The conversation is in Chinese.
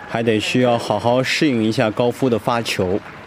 还得需要好好适应一下高夫的发球。